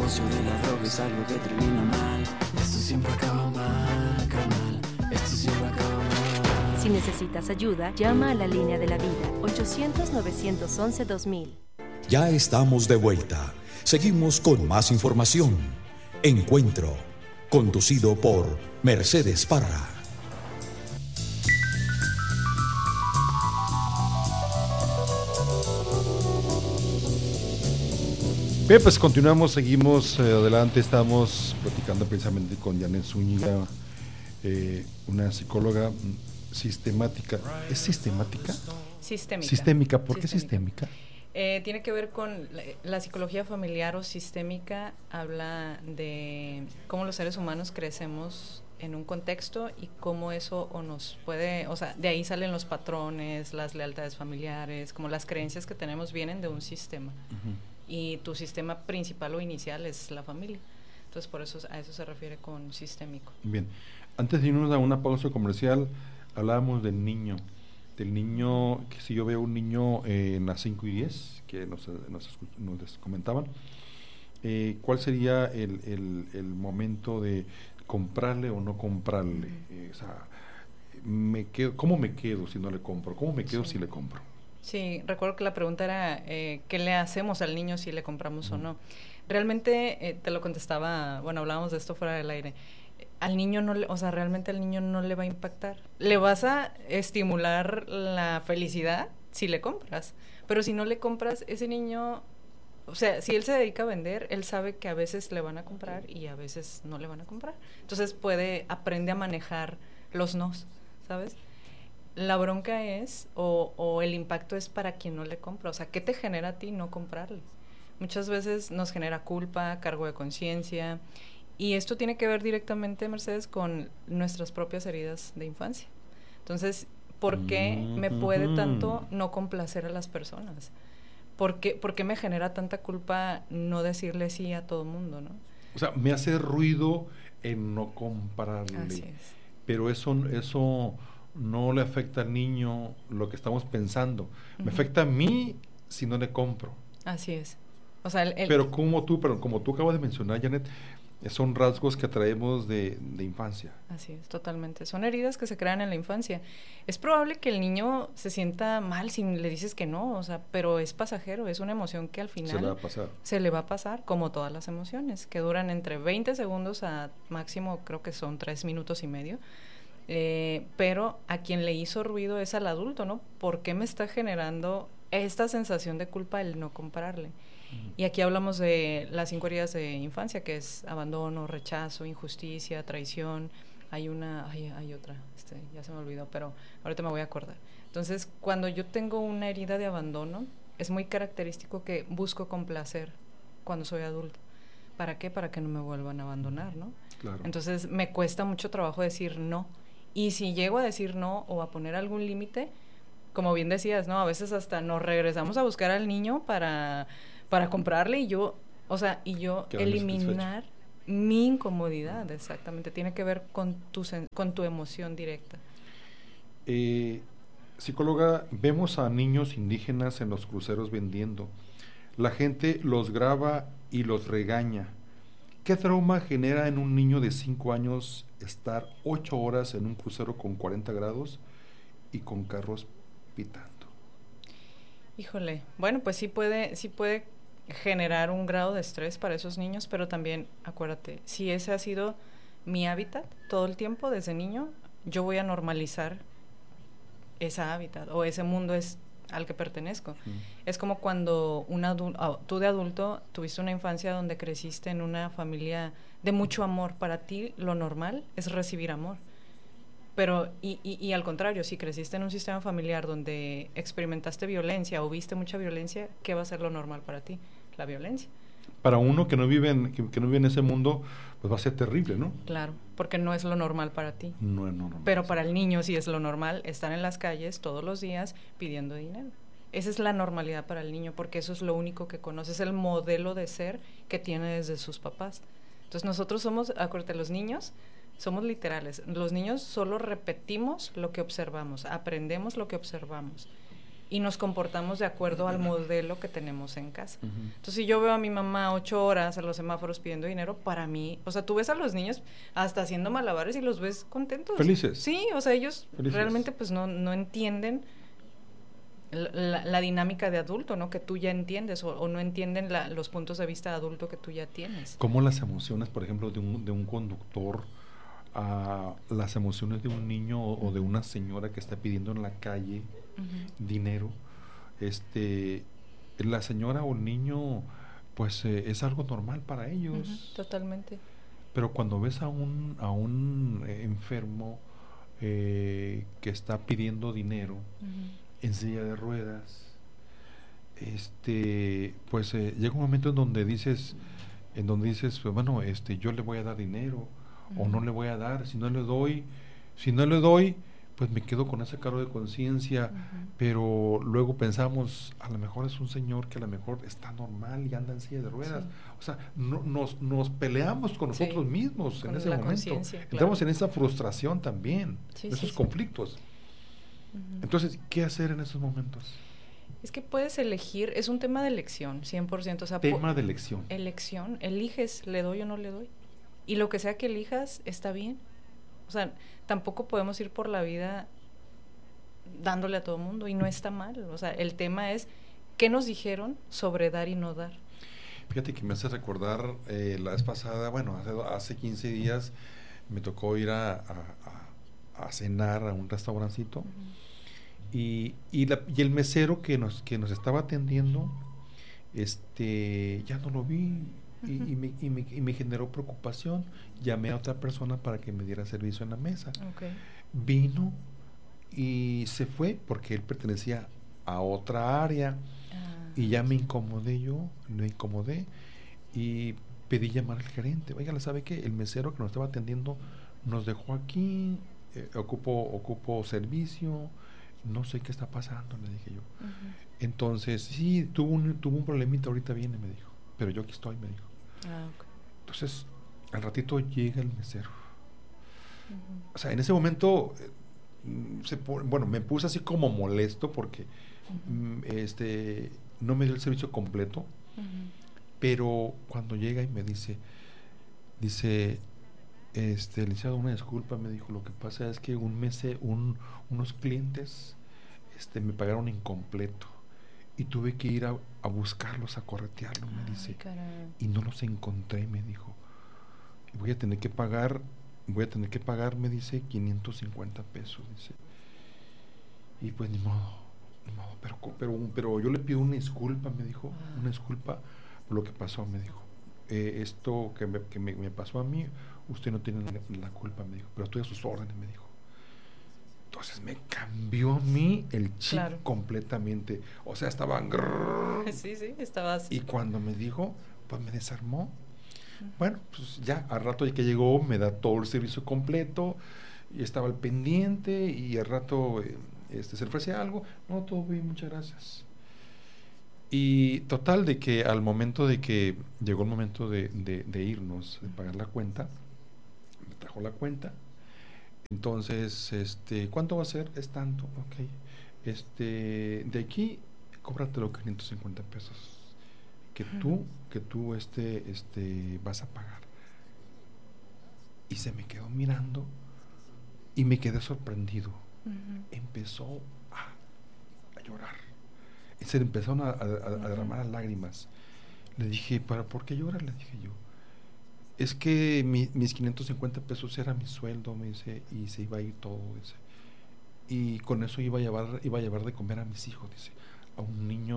negocio de la droga es algo que termina mal. Esto siempre acaba mal, carnal. Esto siempre acaba mal. Si necesitas ayuda, llama a la línea de la vida, 800-911-2000. Ya estamos de vuelta. Seguimos con más información. Encuentro, conducido por Mercedes Parra. Bien, pues continuamos, seguimos adelante. Estamos platicando precisamente con Janet Zúñiga, una psicóloga sistemática. ¿Es sistemática? Sistémica. Sistémica. ¿Por qué sistémica? Tiene que ver con la psicología familiar o sistémica. Habla de cómo los seres humanos crecemos en un contexto y cómo eso o nos puede, o sea, de ahí salen los patrones, las lealtades familiares, como las creencias que tenemos vienen de un sistema. Uh-huh. Y tu sistema principal o inicial es la familia. Entonces, por eso a eso se refiere con sistémico. Bien. Antes de irnos a una pausa comercial, hablábamos del niño, que si yo veo un niño en las 5 y 10, que nos comentaban, ¿cuál sería el momento de comprarle o no comprarle? O sea, ¿cómo me quedo si no le compro? ¿Cómo me quedo si le compro? Sí, recuerdo que la pregunta era ¿qué le hacemos al niño si le compramos o no? Realmente te lo contestaba, bueno, hablábamos de esto fuera del aire. Al niño no, o sea, realmente al niño no le va a impactar. Le vas a estimular la felicidad si le compras, pero si no le compras, ese niño, o sea, si él se dedica a vender, él sabe que a veces le van a comprar y a veces no le van a comprar. Entonces aprende a manejar los nos, ¿sabes? La bronca es, o el impacto es para quien no le compra. O sea, ¿qué te genera a ti no comprarle? Muchas veces nos genera culpa, cargo de conciencia, y esto tiene que ver directamente, Mercedes, con nuestras propias heridas de infancia. Entonces, ¿por qué me puede tanto no complacer a las personas? ¿Por qué me genera tanta culpa no decirle sí a todo mundo, no? O sea, me hace ruido en no comprarle. Así es. Pero eso no le afecta al niño lo que estamos pensando. Uh-huh. Me afecta a mí si no le compro. Así es. O sea, pero como tú acabas de mencionar, Janet, son rasgos que traemos de infancia. Así es, totalmente. Son heridas que se crean en la infancia. Es probable que el niño se sienta mal si le dices que no, o sea, pero es pasajero, es una emoción que al final se le va a pasar, como todas las emociones, que duran entre 20 segundos a máximo, creo que son 3 minutos y medio. Pero a quien le hizo ruido es al adulto, ¿no? ¿Por qué me está generando esta sensación de culpa el no comprarle? Y aquí hablamos de las 5 heridas de infancia, que es abandono, rechazo, injusticia, traición. Hay otra, ya se me olvidó, pero ahorita me voy a acordar. Entonces, cuando yo tengo una herida de abandono, es muy característico que busco complacer cuando soy adulto. ¿Para qué? Para que no me vuelvan a abandonar, ¿no? Claro. Entonces, me cuesta mucho trabajo decir no. Y si llego a decir no o a poner algún límite, como bien decías, ¿no? A veces hasta nos regresamos a buscar al niño para comprarle y yo eliminar mi incomodidad, exactamente. Tiene que ver con tu emoción directa. Psicóloga, vemos a niños indígenas en los cruceros vendiendo. La gente los graba y los regaña. ¿Qué trauma genera en un niño de 5 años estar 8 horas en un crucero con 40 grados y con carros pitando? Híjole, bueno, pues sí puede generar un grado de estrés para esos niños, pero también, acuérdate, si ese ha sido mi hábitat todo el tiempo desde niño, yo voy a normalizar ese hábitat o ese mundo es al que pertenezco. Es como cuando tú de adulto tuviste una infancia donde creciste en una familia de mucho amor. Para ti lo normal es recibir amor. Pero, y al contrario, si creciste en un sistema familiar donde experimentaste violencia o viste mucha violencia, ¿qué va a ser lo normal para ti? La violencia. Para uno que no vive en ese mundo, pues va a ser terrible, ¿no? Claro, porque no es lo normal para ti. No es normal. Pero para el niño sí es lo normal estar en las calles todos los días pidiendo dinero. Esa es la normalidad para el niño, porque eso es lo único que conoce, es el modelo de ser que tiene desde sus papás. Entonces nosotros somos, acuérdate, los niños somos literales. Los niños solo repetimos lo que observamos, aprendemos lo que observamos. y nos comportamos de acuerdo al modelo que tenemos en casa. Ujú. Entonces, si yo veo a mi mamá 8 horas a los semáforos pidiendo dinero, para mí, o sea, tú ves a los niños hasta haciendo malabares y los ves contentos. Felices. Sí, o sea, ellos Felices. realmente pues no entienden la dinámica de adulto, ¿no? Que tú ya entiendes, o no entienden los puntos de vista de adulto que tú ya tienes. Cómo las emociones, por ejemplo, de un conductor, a las emociones de un niño o de una señora que está pidiendo en la calle dinero, la señora o el niño, pues es algo normal para ellos. Totalmente. Pero cuando ves a un enfermo que está pidiendo dinero en silla de ruedas, pues llega un momento en donde dices, pues, bueno, yo le voy a dar dinero o no le voy a dar. Si no le doy, pues me quedo con ese cargo de conciencia. Pero luego pensamos, a lo mejor es un señor que a lo mejor está normal y anda en silla de ruedas. O sea, nos peleamos con nosotros mismos en ese momento. Entramos en esa frustración también, esos conflictos. Entonces, ¿qué hacer en esos momentos? Es que puedes elegir, es un tema de elección, 100%. O sea, tema de elección. Elección, eliges, le doy o no le doy. Y lo que sea que elijas, está bien. O sea, tampoco podemos ir por la vida dándole a todo el mundo, y no está mal. O sea, el tema es, ¿qué nos dijeron sobre dar y no dar? Fíjate que me hace recordar, la vez pasada, bueno, hace 15 días, me tocó ir a cenar a un restaurancito. Y el mesero que nos estaba atendiendo, ya no lo vi, y me generó preocupación. Llamé a otra persona para que me diera servicio en la mesa. Vino y se fue porque él pertenecía a otra área. Y ya me incomodé y pedí llamar al gerente. Oiga, ¿sabe qué? El mesero que nos estaba atendiendo nos dejó aquí, ocupo servicio, no sé qué está pasando, le dije yo. Entonces, sí, tuvo un problemita, ahorita viene, me dijo, pero yo aquí estoy, me dijo. Entonces, al ratito llega el mesero. O sea, en ese momento, me puse así como molesto porque no me dio el servicio completo, pero cuando llega y me dice, licenciado, una disculpa, me dijo, lo que pasa es que unos clientes me pagaron incompleto y tuve que ir a buscarlos, a corretearlos, me dice, y no los encontré, me dijo, y voy a tener que pagar, me dice, 550 pesos, dice, y pues ni modo, pero yo le pido una disculpa, me dijo, una disculpa por lo que pasó, me dijo. Esto que me pasó a mí, usted no tiene la culpa, me dijo, pero estoy a sus órdenes, me dijo. Entonces me cambió a mí el chip completamente. O sea, estaba... Sí, estaba así. Y cuando me dijo, pues me desarmó. Bueno, pues ya, al rato que llegó, me da todo el servicio completo, y estaba al pendiente, y al rato se le ofrece algo. No, todo bien, muchas gracias. Y total, de que al momento de que llegó el momento de irnos, de pagar la cuenta, me trajo la cuenta. Entonces, ¿cuánto va a ser? Es tanto, ok. De aquí, cóbrate los 550 pesos que tú vas a pagar. Y se me quedó mirando y me quedé sorprendido. Empezó a llorar. Se le empezaron a derramar las lágrimas. Le dije, ¿pero por qué lloras? Le dije yo. Es que mis 550 pesos era mi sueldo, me dice, y se iba a ir todo, dice. Y con eso iba a llevar de comer a mis hijos, dice, a un niño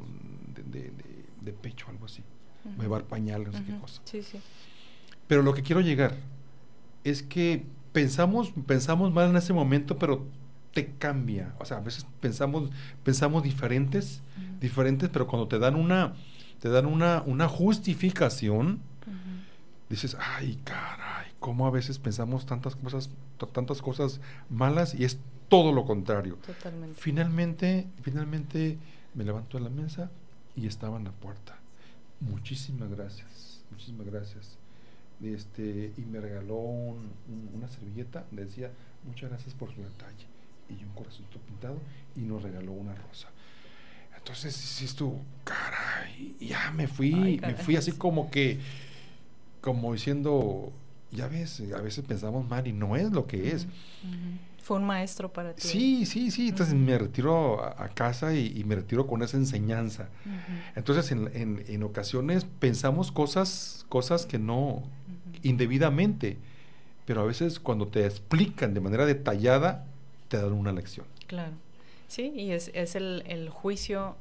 de pecho, algo así. Va a llevar pañales, no sé qué cosa. Sí. Pero lo que quiero llegar es que pensamos mal en ese momento, pero te cambia. O sea, a veces pensamos diferentes, pero cuando te dan una justificación, dices, ay, caray, cómo a veces pensamos tantas cosas malas, y es todo lo contrario. Totalmente. Finalmente me levanto de la mesa y estaba en la puerta. Muchísimas gracias. Y me regaló una servilleta, le decía, muchas gracias por su detalle, y un corazoncito pintado, y nos regaló una rosa. Entonces dices tú, caray, ya me fui, Ay, caray. me fui así como que, como diciendo, ya ves, a veces pensamos mal y no es lo que es. Fue un maestro para ti. Sí, entonces me retiro a casa y me retiro con esa enseñanza. Entonces en ocasiones pensamos cosas que no, indebidamente, pero a veces cuando te explican de manera detallada, te dan una lección. Claro. Sí, y es el juicio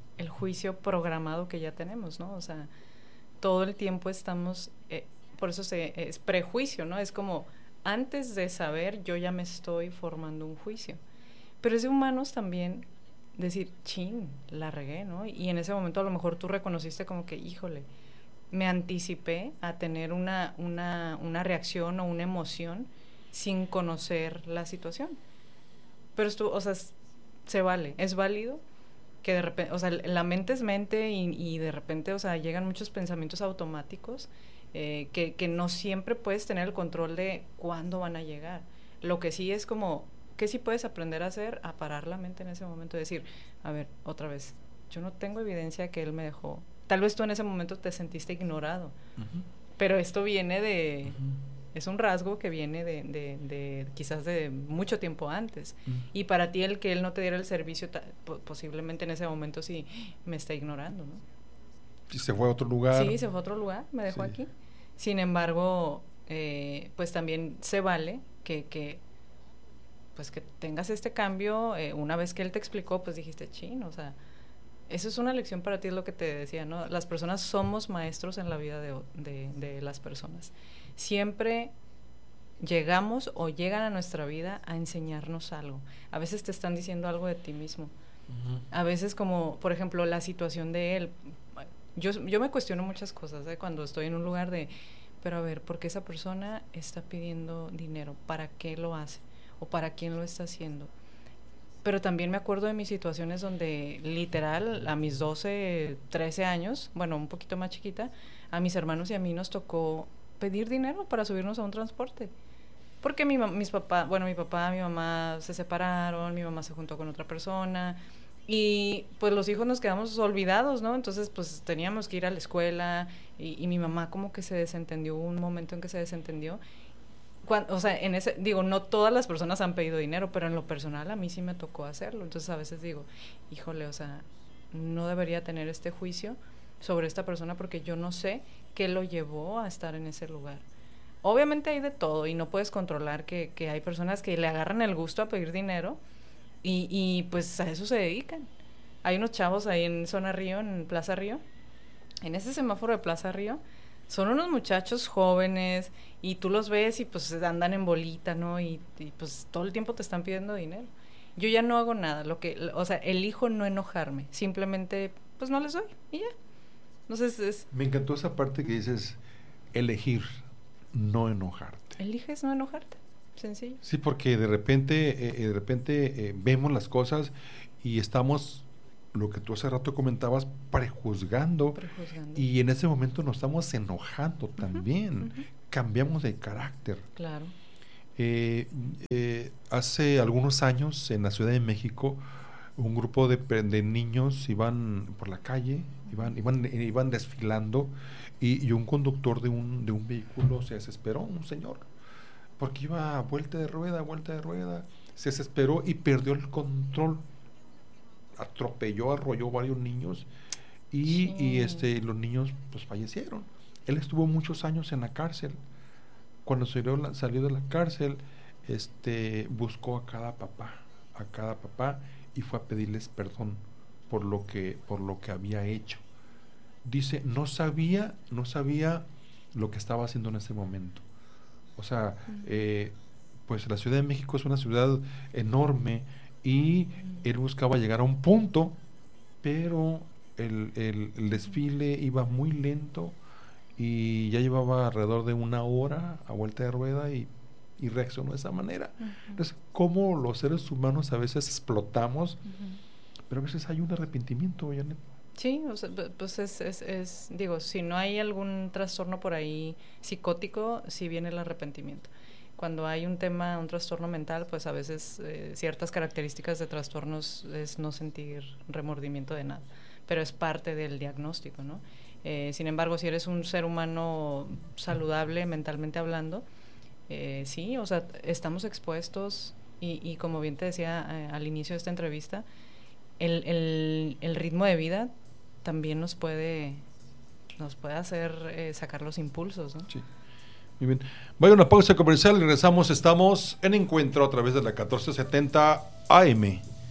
programado que ya tenemos, ¿no? O sea, todo el tiempo estamos, por eso es prejuicio, ¿no? Es como, antes de saber, yo ya me estoy formando un juicio. Pero es de humanos también decir, chin, la regué, ¿no? Y en ese momento a lo mejor tú reconociste como que, híjole, me anticipé a tener una reacción o una emoción sin conocer la situación. Pero esto, o sea, se vale, es válido que de repente, o sea, la mente es mente y de repente, o sea, llegan muchos pensamientos automáticos que no siempre puedes tener el control de cuándo van a llegar. Lo que sí es como, ¿qué sí puedes aprender a hacer? A parar la mente en ese momento, decir, a ver, otra vez, yo no tengo evidencia que él me dejó. Tal vez tú en ese momento te sentiste ignorado, pero esto viene de... Es un rasgo que viene de quizás de mucho tiempo antes. Y para ti el que él no te diera el servicio, posiblemente en ese momento sí me está ignorando, ¿no? Y se fue a otro lugar. Sí, se fue a otro lugar, me dejó aquí. Sin embargo, pues también se vale que pues que tengas este cambio. Una vez que él te explicó, pues dijiste, chin, o sea, eso es una lección para ti, es lo que te decía, ¿no? Las personas somos maestros en la vida de las personas. Siempre llegamos o llegan a nuestra vida a enseñarnos algo. A veces te están diciendo algo de ti mismo. A veces como, por ejemplo, la situación de él. Yo me cuestiono muchas cosas, cuando estoy en un lugar de, pero a ver, ¿por qué esa persona está pidiendo dinero? ¿Para qué lo hace? ¿O para quién lo está haciendo? Pero también me acuerdo de mis situaciones donde literal a mis 12, 13 años, bueno, un poquito más chiquita, a mis hermanos y a mí nos tocó pedir dinero para subirnos a un transporte. Porque mi papá, mi mamá se separaron, mi mamá se juntó con otra persona y pues los hijos nos quedamos olvidados, ¿no? Entonces pues teníamos que ir a la escuela y mi mamá como que se desentendió, hubo un momento en que se desentendió. O sea, no todas las personas han pedido dinero, pero en lo personal a mí sí me tocó hacerlo. Entonces a veces digo, híjole, o sea, no debería tener este juicio sobre esta persona porque yo no sé qué lo llevó a estar en ese lugar. Obviamente hay de todo y no puedes controlar que hay personas que le agarran el gusto a pedir dinero y pues a eso se dedican. Hay unos chavos ahí en Zona Río, en Plaza Río, en ese semáforo de Plaza Río, son unos muchachos jóvenes y tú los ves y pues andan en bolita, ¿no? Y pues todo el tiempo te están pidiendo dinero. Yo ya no hago nada, o sea, elijo no enojarme, simplemente pues no les doy y ya. Entonces Me encantó esa parte que dices, elegir no enojarte. Eliges no enojarte, sencillo. Sí, porque de repente vemos las cosas y estamos, lo que tú hace rato comentabas, prejuzgando. Y en ese momento nos estamos enojando también. Cambiamos de carácter. Claro. Hace algunos años en la Ciudad de México, un grupo de niños iban por la calle, iban desfilando y un conductor de un vehículo se desesperó, un señor, porque iba vuelta de rueda, se desesperó y perdió el control, arrolló varios niños y los niños pues fallecieron. Él estuvo muchos años en la cárcel. Cuando salió de la cárcel, buscó a cada papá y fue a pedirles perdón por lo que había hecho. Dice, no sabía lo que estaba haciendo en ese momento. O sea, pues la Ciudad de México es una ciudad enorme y él buscaba llegar a un punto, pero el desfile iba muy lento y ya llevaba alrededor de 1 hora a vuelta de rueda y reaccionó de esa manera. Entonces, cómo los seres humanos a veces explotamos, pero a veces hay un arrepentimiento, Janet. Sí, o sea, pues digo, si no hay algún trastorno por ahí psicótico, sí viene el arrepentimiento. Cuando hay un trastorno mental, pues a veces ciertas características de trastornos es no sentir remordimiento de nada, pero es parte del diagnóstico, ¿no? Sin embargo, si eres un ser humano saludable mentalmente hablando, sí, o sea, estamos expuestos y como bien te decía al inicio de esta entrevista, el ritmo de vida también nos puede hacer sacar los impulsos, ¿no? Sí. Muy bien. Vaya una pausa comercial y regresamos. Estamos en Encuentro a través de la 1470 AM.